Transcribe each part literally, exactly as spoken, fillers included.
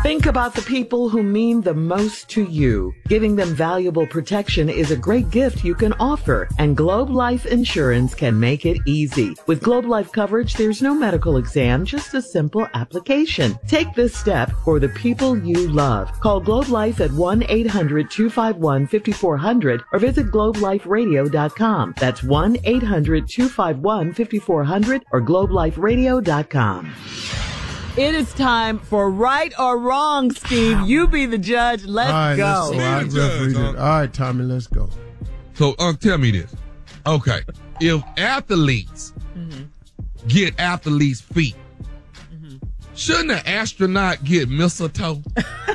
Think about the people who mean the most to you. Giving them valuable protection is a great gift you can offer, and Globe Life Insurance can make it easy. With Globe Life coverage, there's no medical exam, just a simple application. Take this step for the people you love. Call Globe Life at one eight hundred two five one five four zero zero or visit globe life radio dot com. That's one eight hundred two five one five four zero zero or globe life radio dot com. It is time for right or wrong, Steve. You be the judge. Let's All right, go. Let's, all, right, judge, huh? huh? All right, Tommy, let's go. So, uh, tell me this. Okay. If athletes mm-hmm. get athletes' feet, mm-hmm. shouldn't an astronaut get mistletoe? You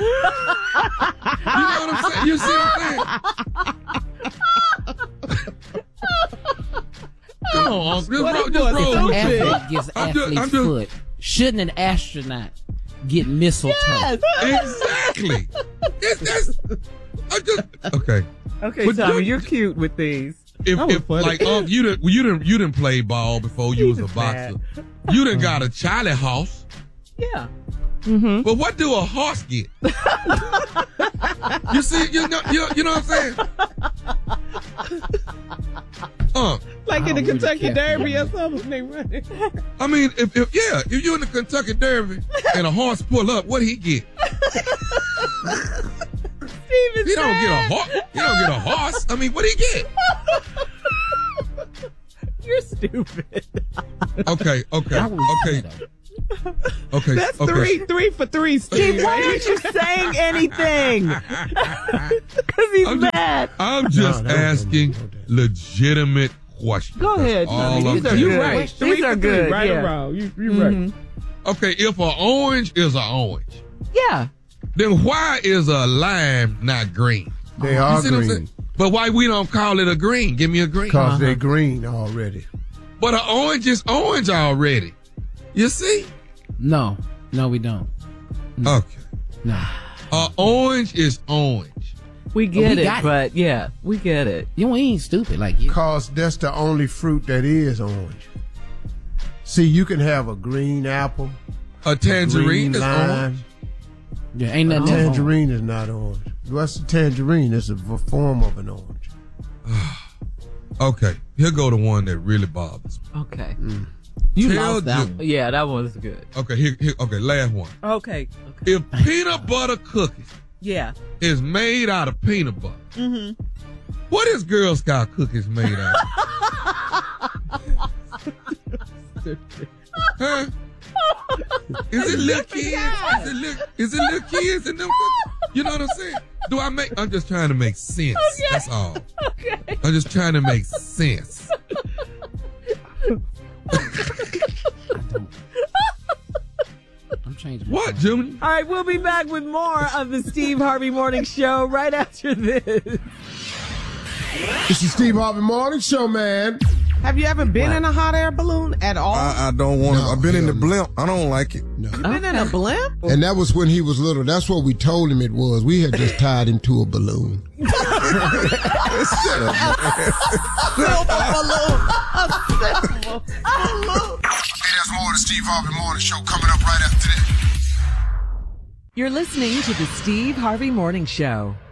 know what I'm saying? You see what I'm saying? Come on, Uncle. Just, roll, just roll with Athlete it. gives I'm athlete's just, just, foot. Shouldn't an astronaut get mistletoe? Yes. Exactly. It's, that's, I'm just, okay. Okay, But Tommy, you- you're cute with these. If, That was if funny. like, um, you didn't, you didn't, you didn't play ball before you was a Jesus, boxer. man. You done got a Charlie horse. Yeah. Mm-hmm. But what do a horse get? You see, you know, you, you know what I'm saying? Uh, Like in the Oh, Kentucky we Derby or something, they running. I mean, if, if yeah, if you're in the Kentucky Derby and a horse pull up, what he get? Steve is He don't sad. get a horse. He don't get a horse. I mean, what he get? You're stupid. Okay, okay, That was okay, better. okay. That's okay. three, three for three, Steve. Why aren't you saying anything? Because he's I'm just, mad. I'm just No, no, asking no, no, no. legitimate questions. Go ahead, That's all Tommy. I'm These are saying. good. You right. These Three are for good. three, right yeah. or wrong. You, you're Mhm. right. Okay, if an orange is an orange, Yeah. then why is a lime not green? They You are see what I'm green saying? But why we don't call it a green? Give me a green. because they're green already. But an orange is orange already. You see? No, no, we don't. Okay. No. Uh, orange is orange. We get we it, got it. but yeah, we get it. You ain't stupid like you. Because that's the only fruit that is orange. See, you can have a green apple. A tangerine green is lime. orange. Yeah, ain't A nothing. tangerine is not orange. What's a tangerine? It's a v- form of an orange. Okay, here go the one that really bothers me. Okay. You Tell lost that Ju- one. Yeah, that one was good. Okay, here, here, okay, last one. Okay. Okay. If peanut butter cookies Yeah. is made out of peanut butter, Mm-hmm. what is Girl Scout cookies made out of? Huh? Is it little kids? Is it little, is it little kids in them cookies? You know what I'm saying? Do I make, I'm just trying to make sense. Okay. That's all. Okay. I'm just trying to make sense. I'm changing. my What, phone. Junior? All right, we'll be back with more of the Steve Harvey Morning Show right after this. This is Steve Harvey Morning Show, man. Have you ever been in a hot air balloon at all? I, I don't want to. No, I've been in the hell no. blimp. I don't like it. No. you been in a blimp? And that was when he was little. That's what we told him it was. We had just tied him to a balloon. Shut up. Hey, there's more of the Steve Harvey Morning Show coming up right after this. You're listening to the Steve Harvey Morning Show.